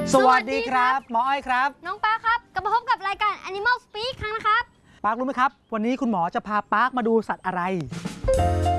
สวัสดีครับหมออ้อยครับน้องปาร์คครับกลับมาพบกับรายการ Animal Speak ครั้งนะครับปาร์ครู้ไหมครับวันนี้คุณหมอจะพาปาร์คมาดูสัตว์อะไร